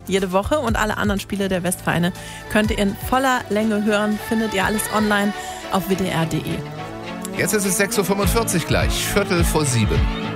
jede Woche. Und alle anderen Spiele der Westvereine könnt ihr in voller Länge hören. Findet ihr alles online auf wdr.de. Jetzt ist es 6.45 Uhr gleich, 6:45.